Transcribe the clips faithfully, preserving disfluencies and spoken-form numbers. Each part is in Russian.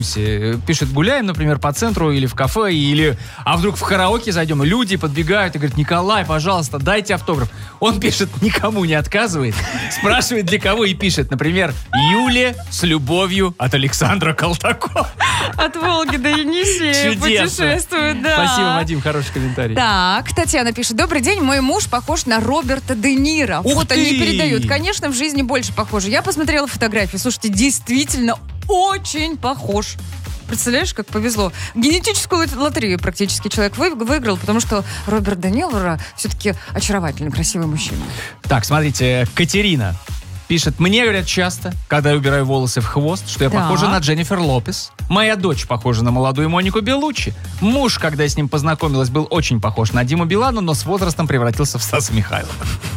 Пишет, гуляем, например, по центру или в кафе, или... А вдруг в караоке зайдем, и люди подбегают и говорят, Николай, пожалуйста, дайте автограф. Он пишет, никому не отказывает, спрашивает, для кого, и пишет, например, Юле с любовью от Александра Колтакова. От Волги до Енисея путешествует, да. Спасибо, Вадим, хороший комментарий. Так, Татьяна пишет, добрый день, мой муж похож на Роберта Де Ниро. Ух Фото ты! не передают. Конечно, в жизни больше похоже. Я посмотрела фотографии, слушайте, действительно очень похож. Представляешь, как повезло. Генетическую лотерею практически человек выиграл, потому что Роберт Де Ниро все-таки очаровательный, красивый мужчина. Так, смотрите, Катерина пишет, мне говорят часто, когда я убираю волосы в хвост, что я Да. похожа на Дженнифер Лопес. Моя дочь похожа на молодую Монику Беллуччи. Муж, когда я с ним познакомилась, был очень похож на Диму Билана, но с возрастом превратился в Стаса Михайлова.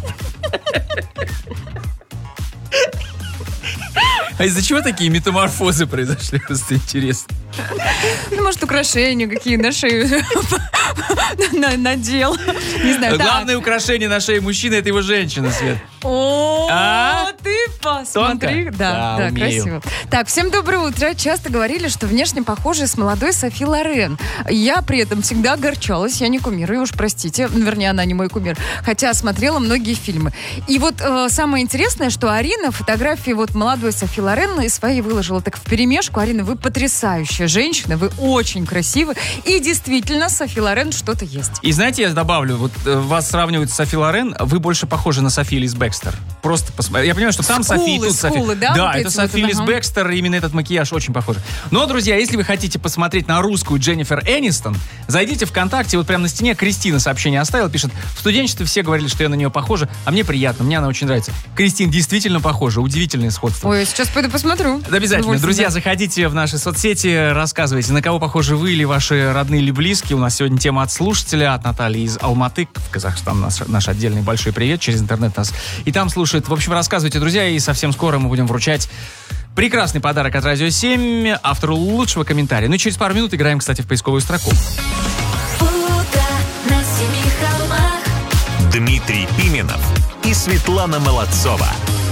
А из-за чего такие метаморфозы произошли? Просто интересно. Ну, может, украшения какие на шею на- надел. Не знаю. так. Главное украшение на шее мужчины — это его женщина, Свет. О, А? ты посмотри. Тонко? Да, Да, да, умею. красиво. Так, всем доброе утро. Часто говорили, что внешне похожи с молодой Софи Лорен. Я при этом всегда огорчалась. Я не кумир, и уж простите. Вернее, она не мой кумир. Хотя смотрела многие фильмы. И вот э, самое интересное, что Арина фотографии вот молодой Софи Лорен и свои выложила так вперемешку. Арина, вы потрясающая женщина, вы очень красивы. И действительно, Софи Лорен что-то есть. И знаете, я добавлю, вот э, вас сравнивают с Софи Лорен, вы больше похожи на Софи Лис Бекстер. Просто посмотрите. Я понимаю, что там Скулы, Софи, и тут Софи. скулы, да, Да, вот это эти Софи вот, Лис ага. Бекстер, и именно этот макияж очень похож. Но, друзья, если вы хотите посмотреть на русскую Дженнифер Энистон, зайдите ВКонтакте, вот прямо на стене Кристина сообщение оставила, пишет, в студенчестве все говорили, что я на нее похожа, а мне приятно, мне она очень нравится. Кристин действительно похожа, удивительное сходство. Ой, сейчас пойду посмотрю. Обязательно. Удовольствие, Друзья, да. заходите в наши соцсети, рассказывайте, на кого похожи вы или ваши родные или близкие. У нас сегодня тема от слушателя, от Натальи из Алматы, в Казахстан. Наш, наш отдельный большой привет, через интернет нас и там слушают. В общем, рассказывайте, друзья, и совсем скоро мы будем вручать прекрасный подарок от Радио семь, автору лучшего комментария. Ну и через пару минут играем, кстати, в поисковую строку. Утро на семи холмах. Дмитрий Пименов и Светлана Молодцова.